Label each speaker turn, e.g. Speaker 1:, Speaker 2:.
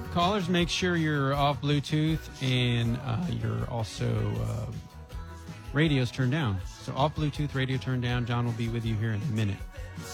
Speaker 1: Callers, make sure you're off Bluetooth and you're also radio's turned down. So off Bluetooth, radio turned down. John will be with you here in a minute.